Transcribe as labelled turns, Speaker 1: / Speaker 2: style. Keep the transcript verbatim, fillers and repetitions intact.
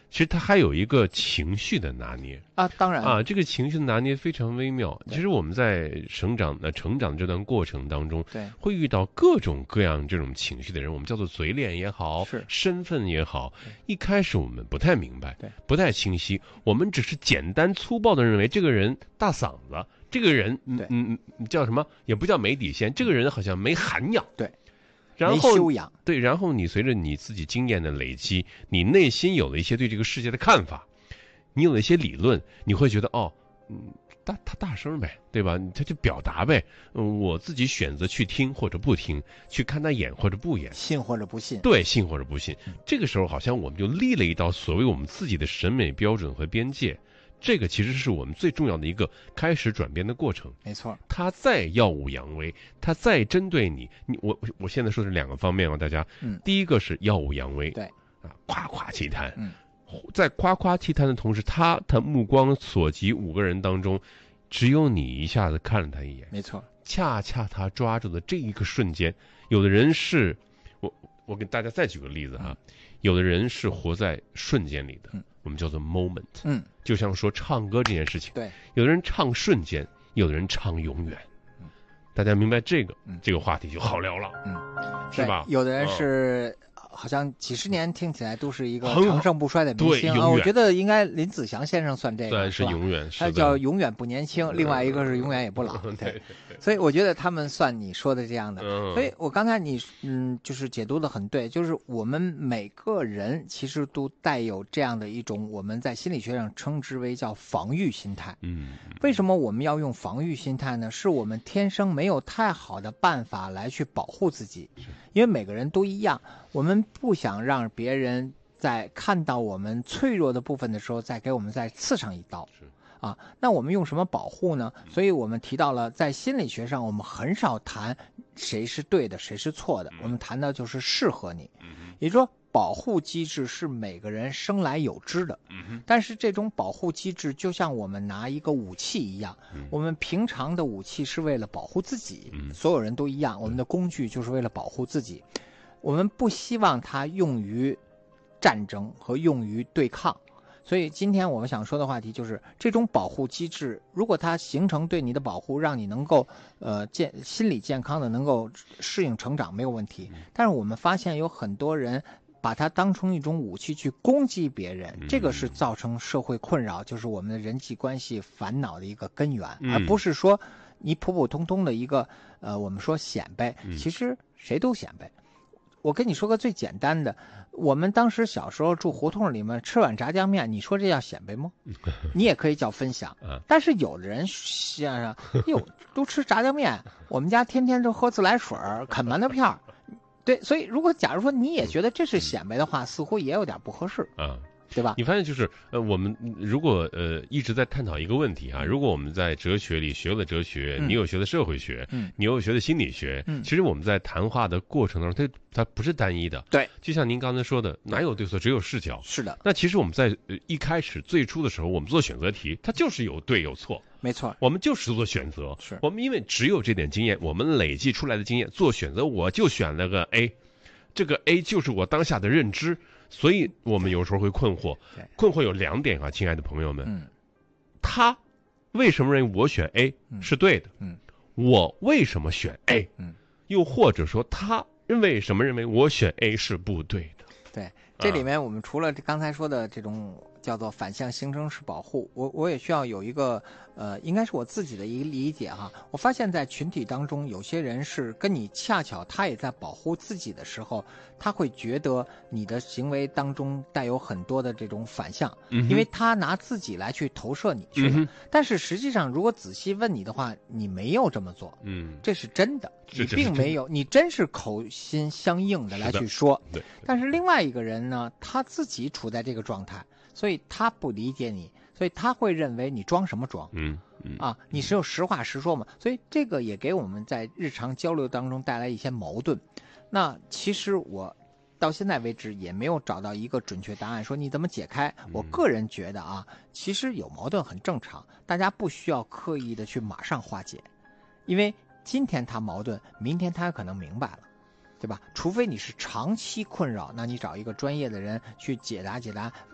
Speaker 1: 其实它还有一个情绪的拿捏
Speaker 2: 啊，当然
Speaker 1: 啊，这个情绪的拿捏非常微妙。其实我们在成长的成长这段过程当中，
Speaker 2: 对，
Speaker 1: 会遇到各种各样这种情绪的人，我们叫做嘴脸也好，
Speaker 2: 是
Speaker 1: 身份也好。一开始我们不太明白，
Speaker 2: 对，
Speaker 1: 不太清晰，我们只是简单粗暴的认为这个人大嗓子，这个人嗯嗯嗯叫什么，也不叫没底线，这个人好像没涵养，
Speaker 2: 对。
Speaker 1: 然后
Speaker 2: 没修养，
Speaker 1: 对，然后你随着你自己经验的累积，你内心有了一些对这个世界的看法，你有了一些理论，你会觉得哦，嗯，大他大声呗，对吧？他就表达呗，嗯，我自己选择去听或者不听，去看他演或者不演，
Speaker 2: 信或者不信，
Speaker 1: 对，信或者不信。这个时候好像我们就立了一道所谓我们自己的审美标准和边界。这个其实是我们最重要的一个开始转变的过程。
Speaker 2: 没错，
Speaker 1: 他再耀武扬威，他再针对你，你我我现在说的是两个方面啊，大家。
Speaker 2: 嗯，
Speaker 1: 第一个是耀武扬威，
Speaker 2: 对，
Speaker 1: 啊，夸夸其谈。
Speaker 2: 嗯，
Speaker 1: 在夸夸其谈的同时，他的目光所及五个人当中，只有你一下子看了他一眼。
Speaker 2: 没错，
Speaker 1: 恰恰他抓住的这一个瞬间，有的人是，我我给大家再举个例子哈，嗯、有的人是活在瞬间里的。嗯，我们叫做 moment，
Speaker 2: 嗯，
Speaker 1: 就像说唱歌这件事情，
Speaker 2: 对，
Speaker 1: 有的人唱瞬间，有的人唱永远，嗯，大家明白这个，嗯，这个话题就好聊了，
Speaker 2: 嗯，
Speaker 1: 是吧？
Speaker 2: 有的人是、嗯、好像几十年听起来都是一个长盛不衰的明星啊，我觉得应该林子祥先生算这个，
Speaker 1: 对，是永远，
Speaker 2: 他叫永远不年轻，另外一个是永远也不老，
Speaker 1: 对对对，
Speaker 2: 所以我觉得他们算你说的这样的，
Speaker 1: 嗯，
Speaker 2: 所以我刚才你嗯就是解读的很对，就是我们每个人其实都带有这样的一种我们在心理学上称之为叫防御心态。
Speaker 1: 嗯，
Speaker 2: 为什么我们要用防御心态呢？是我们天生没有太好的办法来去保护自己，因为每个人都一样，我们不想让别人在看到我们脆弱的部分的时候再给我们再刺上一刀。啊，那我们用什么保护呢？所以我们提到了，在心理学上，我们很少谈谁是对的，谁是错的，我们谈的就是适合你。也就是说，保护机制是每个人生来有之的。但是这种保护机制就像我们拿一个武器一样，我们平常的武器是为了保护自己，所有人都一样，我们的工具就是为了保护自己。我们不希望它用于战争和用于对抗。所以今天我们想说的话题就是这种保护机制，如果它形成对你的保护，让你能够呃健心理健康的能够适应成长没有问题。但是我们发现有很多人把它当成一种武器去攻击别人，这个是造成社会困扰，就是我们的人际关系烦恼的一个根源，而不是说你普普通通的一个呃我们说显摆，其实谁都显摆。我跟你说个最简单的，我们当时小时候住胡同里面吃碗炸酱面，你说这叫显摆吗？你也可以叫分享。但是有的人想想，哟，都吃炸酱面，我们家天天都喝自来水啃馒头片。对，所以如果假如说你也觉得这是显摆的话，似乎也有点不合适啊。对吧？
Speaker 1: 你发现就是呃，我们如果呃一直在探讨一个问题啊，如果我们在哲学里学了哲学，嗯、你有学的社会学，嗯，你有学的心理学，嗯，其实我们在谈话的过程当中，它它不是单一的，
Speaker 2: 对，
Speaker 1: 就像您刚才说的，哪有对错，只有视角。
Speaker 2: 是的。
Speaker 1: 那其实我们在呃一开始最初的时候，我们做选择题，它就是有对有错，
Speaker 2: 没错，
Speaker 1: 我们就是做选择，
Speaker 2: 是
Speaker 1: 我们因为只有这点经验，我们累计出来的经验做选择，我就选了个 A， 这个 A 就是我当下的认知。所以我们有时候会困惑，困惑有两点啊，亲爱的朋友们，嗯，他为什么认为我选 A 是对的？嗯，我为什么选 A？嗯，又或者说他为什么认为我选 A 是不对的？
Speaker 2: 对，这里面我们除了刚才说的这种叫做反向形成式保护，我我也需要有一个呃，应该是我自己的一个理解哈。我发现在群体当中，有些人是跟你恰巧他也在保护自己的时候，他会觉得你的行为当中带有很多的这种反向，嗯、因为他拿自己来去投射你去了。嗯、但是实际上，如果仔细问你的话，你没有这么做，嗯，这是真的，你并没有，你真是口心相应的来去说。
Speaker 1: 对。
Speaker 2: 但是另外一个人呢，他自己处在这个状态。所以他不理解你，所以他会认为你装什么装？嗯嗯啊，你是有实话实说嘛？所以这个也给我们在日常交流当中带来一些矛盾。那其实我到现在为止也没有找到一个准确答案，说你怎么解开？我个人觉得啊，其实有矛盾很正常，大家不需要刻意的去马上化解，因为今天他矛盾，明天他有可能明白了。对吧？除非你是长期困扰，那你找一个专业的人去解答解答，